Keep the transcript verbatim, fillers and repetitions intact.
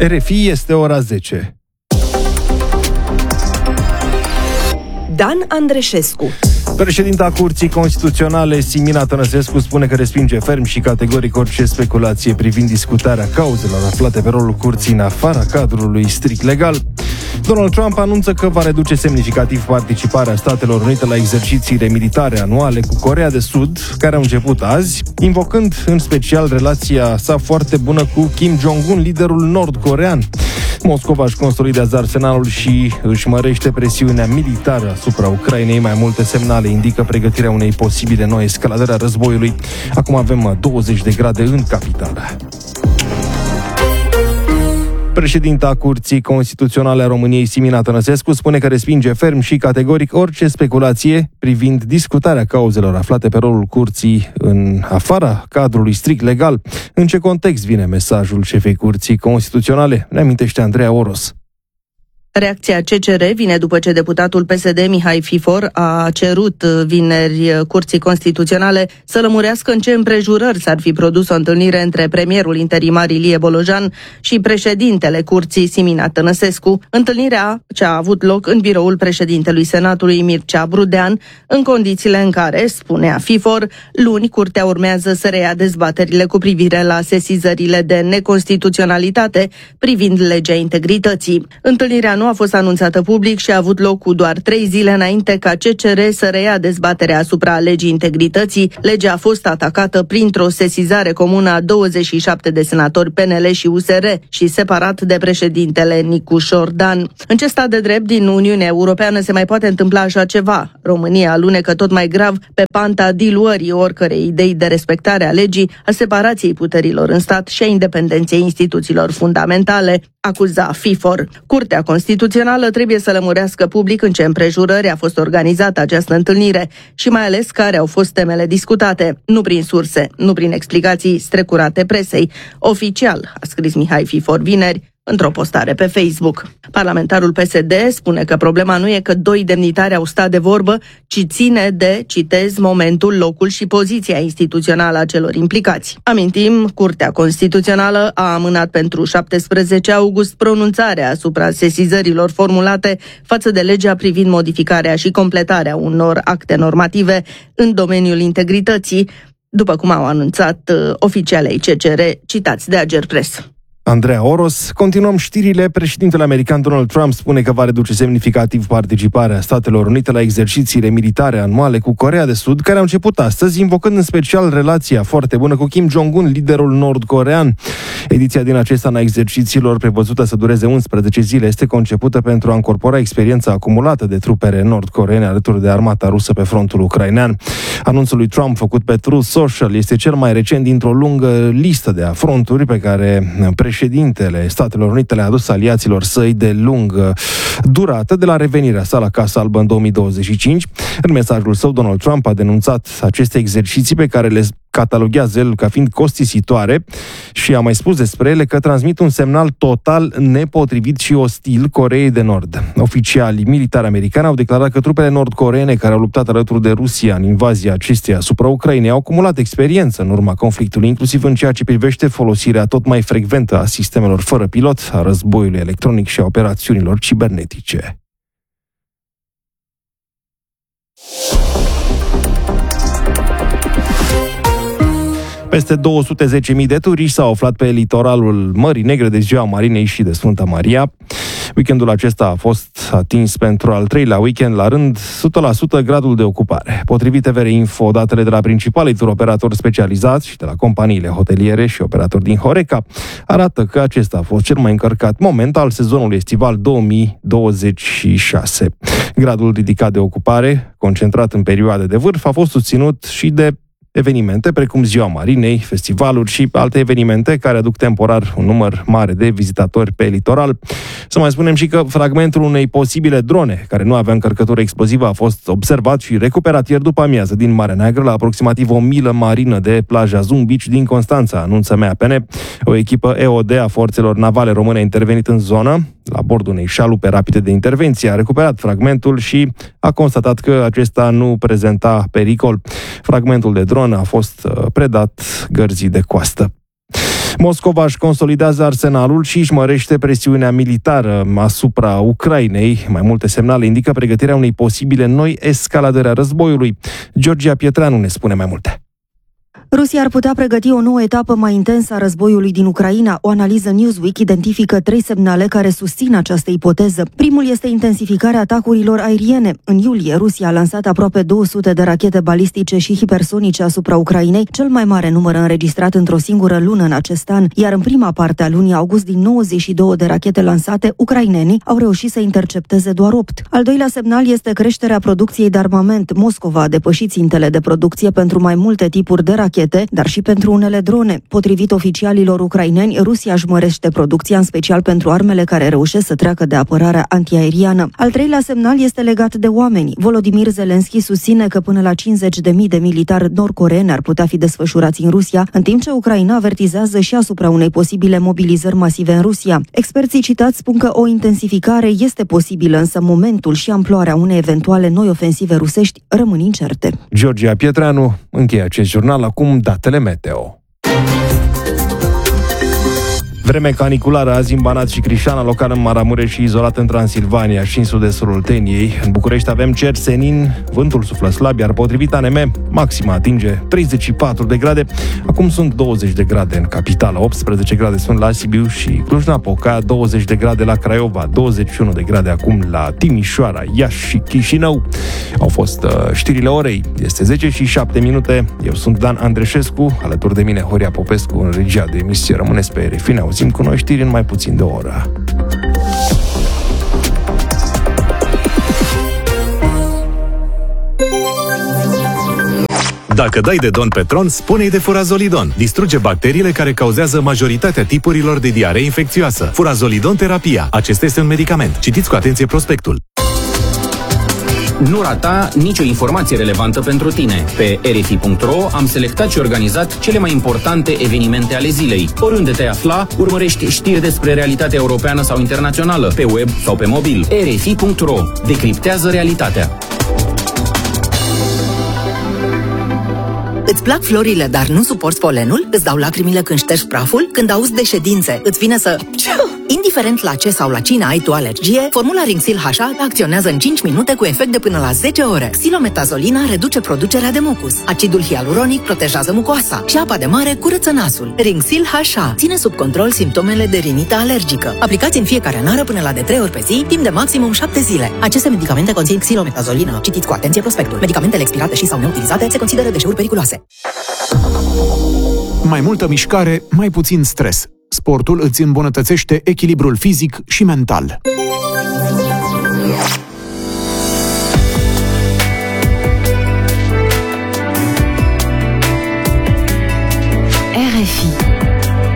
R F I, este ora zece. Dan Andreșescu. Președinta Curții Constituționale, Simina Tănăsescu, spune că respinge ferm și categoric orice speculație privind discutarea cauzelor aflate pe rolul Curții în afara cadrului strict legal. Donald Trump anunță că va reduce semnificativ participarea Statelor Unite la exercițiile militare anuale cu Coreea de Sud, care au început azi, invocând în special relația sa foarte bună cu Kim Jong-un, liderul nord-corean. Moscova își consolidează arsenalul și își mărește presiunea militară asupra Ucrainei. Mai multe semnale indică pregătirea unei posibile noi escaladări a războiului. Acum avem douăzeci de grade în capitală. Președinta Curții Constituționale a României, Simina Tănăsescu, spune că respinge ferm și categoric orice speculație privind discutarea cauzelor aflate pe rolul Curții în afara cadrului strict legal. În ce context vine mesajul șefei Curții Constituționale? Ne amintește Andreea Oros. Reacția C C R vine după ce deputatul P S D Mihai Fifor a cerut vineri Curții Constituționale să lămurească în ce împrejurări s-ar fi produs o întâlnire între premierul interimar Ilie Bolojan și președintele Curții Simina Tănăsescu, întâlnirea ce a avut loc în biroul președintelui Senatului Mircea Brudean, în condițiile în care, spunea Fifor, luni Curtea urmează să reia dezbaterile cu privire la sesizările de neconstituționalitate privind legea integrității. Întâlnirea nu a fost anunțată public și a avut loc cu doar trei zile înainte ca C C R să reia dezbaterea asupra legii integrității. Legea a fost atacată printr-o sesizare comună a douăzeci și șapte de senatori P N L și U S R și separat de președintele Nicu Șordan. În ce stat de drept din Uniunea Europeană se mai poate întâmpla așa ceva? România alunecă tot mai grav pe panta diluării oricărei idei de respectare a legii, a separației puterilor în stat și a independenței instituțiilor fundamentale, acuza Fifor. Curtea Constituțională trebuie să lămurească public în ce împrejurări a fost organizată această întâlnire și mai ales care au fost temele discutate, nu prin surse, nu prin explicații strecurate presei. Oficial, a scris Mihai Fifor vineri într-o postare pe Facebook. Parlamentarul P S D spune că problema nu e că doi demnitari au stat de vorbă, ci ține de, citez, momentul, locul și poziția instituțională a celor implicați. Amintim, Curtea Constituțională a amânat pentru șaptesprezece august pronunțarea asupra sesizărilor formulate față de legea privind modificarea și completarea unor acte normative în domeniul integrității, după cum au anunțat uh, oficialei C C R citați de Agerpres. Andreea Oros. Continuăm știrile. Președintele american Donald Trump spune că va reduce semnificativ participarea Statelor Unite la exercițiile militare anuale cu Coreea de Sud, care au început astăzi, invocând în special relația foarte bună cu Kim Jong-un, liderul nord-corean. Ediția din acest an a exercițiilor, prevăzută să dureze unsprezece zile, este concepută pentru a încorpora experiența acumulată de trupele nord-coreene alături de armata rusă pe frontul ucrainean. Anunțul lui Trump, făcut pe Truth Social, este cel mai recent dintr-o lungă listă de afronturi pe care președintele Statelor Unite le-a adus aliaților săi de lungă durată de la revenirea sa la Casa Albă în două mii douăzeci și cinci. În mesajul său, Donald Trump a denunțat aceste exerciții pe care le cataloghează el ca fiind costisitoare și a mai spus despre ele că transmit un semnal total nepotrivit și ostil Coreei de Nord. Oficialii militari americani au declarat că trupele nord-coreene care au luptat alături de Rusia în invazia acesteia asupra Ucrainei au acumulat experiență în urma conflictului, inclusiv în ceea ce privește folosirea tot mai frecventă a sistemelor fără pilot, a războiului electronic și a operațiunilor cibernetice. Peste două sute zece mii de turiști s-au aflat pe litoralul Mării Negre de Ziua Marinei și de Sfânta Maria. Weekendul acesta a fost atins pentru al treilea weekend la rând o sută la sută gradul de ocupare. Potrivit T V R Info, datele de la principalii turoperatori specializați și de la companiile hoteliere și operatori din Horeca arată că acesta a fost cel mai încărcat moment al sezonului estival două mii douăzeci și șase. Gradul ridicat de ocupare, concentrat în perioade de vârf, a fost susținut și de evenimente precum Ziua Marinei, festivaluri și alte evenimente care aduc temporar un număr mare de vizitatori pe litoral. Să mai spunem și că fragmentul unei posibile drone care nu avea încărcătură explozivă a fost observat și recuperat ieri după amiază din Marea Neagră la aproximativ o milă marină de plaja Zoom Beach din Constanța, anunță M A P N. O echipă E O D a forțelor navale române a intervenit în zonă la bordul unei șalupe rapide de intervenție, a recuperat fragmentul și a constatat că acesta nu prezenta pericol. Fragmentul de dronă a fost predat gărzii de coastă. Moscova își consolidează arsenalul și își mărește presiunea militară asupra Ucrainei. Mai multe semnale indică pregătirea unei posibile noi escaladări a războiului. Georgia Pietranu ne spune mai multe. Rusia ar putea pregăti o nouă etapă mai intensă a războiului din Ucraina. O analiză Newsweek identifică trei semnale care susțin această ipoteză. Primul este intensificarea atacurilor aeriene. În iulie, Rusia a lansat aproape două sute de rachete balistice și hipersonice asupra Ucrainei, cel mai mare număr înregistrat într-o singură lună în acest an, iar în prima parte a lunii august, din nouăzeci și două de rachete lansate, ucrainenii au reușit să intercepteze doar opt. Al doilea semnal este creșterea producției de armament. Moscova a depășit țintele de producție pentru mai multe tipuri de rachete, dar și pentru unele drone. Potrivit oficialilor ucraineni, Rusia își mărește producția, în special pentru armele care reușesc să treacă de apărarea antiaeriană. Al treilea semnal este legat de oameni. Volodymyr Zelensky susține că până la cincizeci de mii de militari nord-coreeni ar putea fi desfășurați în Rusia, în timp ce Ucraina avertizează și asupra unei posibile mobilizări masive în Rusia. Experții citați spun că o intensificare este posibilă, însă momentul și amploarea unei eventuale noi ofensive rusești rămân incerte. Georgia Pietranu încheie acest jurnal, acum datele meteo. Vreme caniculară azi în Banat și Crișana, local în Maramureș și izolat în Transilvania și în sud-estul Olteniei. În București avem cer senin, vântul suflă slab, iar potrivit A N M, maxima atinge treizeci și patru de grade. Acum sunt douăzeci de grade în capitală, optsprezece grade sunt la Sibiu și Cluj-Napoca, douăzeci de grade la Craiova, douăzeci și unu de grade acum la Timișoara, Iași și Chișinău. Au fost uh, știrile orei. Este zece și șapte minute. Eu sunt Dan Andreșescu, alături de mine Horia Popescu în regia de emisie. Rămâneți pe R F I, ne auzim cu noi știri în mai puțin de o oră. Dacă dai de Don Petron, spune-i de Furazolidon. Distruge bacteriile care cauzează majoritatea tipurilor de diaree infecțioasă. Furazolidon terapia. Acesta este un medicament. Citiți cu atenție prospectul. Nu rata nicio informație relevantă pentru tine. Pe R F I punct R O am selectat și organizat cele mai importante evenimente ale zilei. Oriunde te afla, urmărești știri despre realitatea europeană sau internațională, pe web sau pe mobil. R F I punct R O. Decriptează realitatea. Îți plac florile, dar nu suporți polenul? Îți dau lacrimile când ștergi praful? Când auzi de ședințe, îți vine să... Indiferent la ce sau la cine ai tu alergie, formula Rinxil H A acționează în cinci minute cu efect de până la zece ore. Xilometasolina reduce producerea de mucus. Acidul hialuronic protejează mucoasa și apa de mare curăță nasul. Rinxil H A ține sub control simptomele de rinită alergică. Aplicați în fiecare nară până la de trei ori pe zi, timp de maximum șapte zile. Aceste medicamente conțin xilometazolină. Citiți cu atenție prospectul. Medicamentele expirate și sau neutilizate se consideră deșeuri periculoase. Mai multă mișcare, mai puțin stres. Sportul îți îmbunătățește echilibrul fizic și mental. R F I